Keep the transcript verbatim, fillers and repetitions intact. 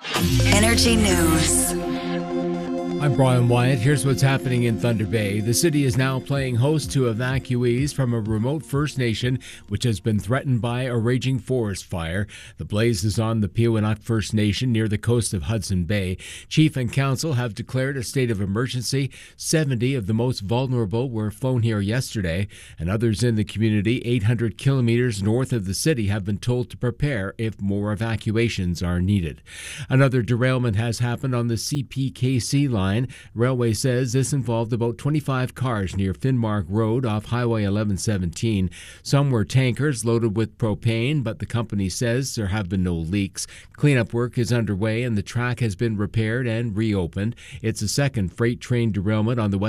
Energy News. I'm Brian Wyatt. Here's what's happening in Thunder Bay. The city is now playing host to evacuees from a remote First Nation which has been threatened by a raging forest fire. The blaze is on the Piwaniq First Nation near the coast of Hudson Bay. Chief and council have declared a state of emergency. seventy of the most vulnerable were flown here yesterday, and others in the community eight hundred kilometers north of the city have been told to prepare if more evacuations are needed. Another derailment has happened on the C P K C line. Railway says this involved about twenty-five cars near Finnmark Road off Highway eleven seventeen. Some were tankers loaded with propane, but the company says there have been no leaks. Cleanup work is underway and the track has been repaired and reopened. It's a second freight train derailment on the west